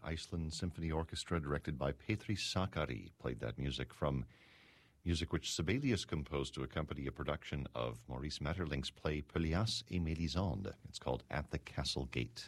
Iceland Symphony Orchestra, directed by Petri Sakari, played that music from music which Sibelius composed to accompany a production of Maurice Maeterlinck's play Pelléas et Mélisande. It's called At the Castle Gate.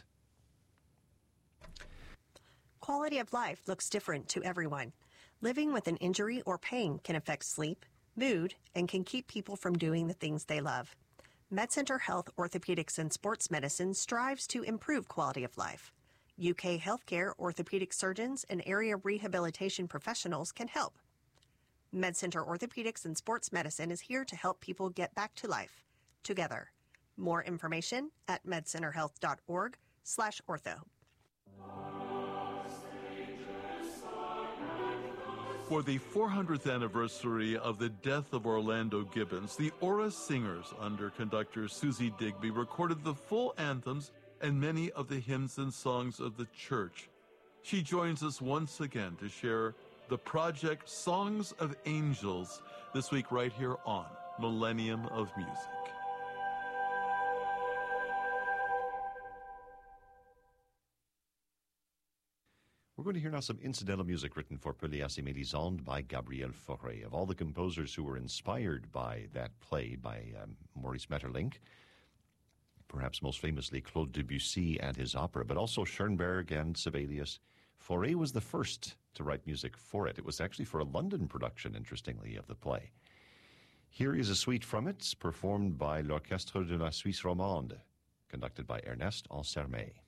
Quality of life looks different to everyone. Living with an injury or pain can affect sleep, mood, and can keep people from doing the things they love. MedCenter Health Orthopedics and Sports Medicine strives to improve quality of life. UK healthcare orthopedic surgeons and area rehabilitation professionals can help. MedCenter Orthopedics and Sports Medicine is here to help people get back to life together. More information at medcenterhealth.org/ortho. For the 400th anniversary of the death of Orlando Gibbons, the Aura Singers, under conductor Susie Digby, recorded the full anthems and many of the hymns and songs of the church. She joins us once again to share the project Songs of Angels this week right here on Millennium of Music. We're going to hear now some incidental music written for Pelléas et Mélisande by Gabriel Fauré. Of all the composers who were inspired by that play by Maurice Maeterlinck, perhaps most famously Claude Debussy and his opera, but also Schoenberg and Sibelius, Fauré was the first to write music for it. It was actually for a London production, interestingly, of the play. Here is a suite from it, performed by l'Orchestre de la Suisse Romande, conducted by Ernest Ansermet.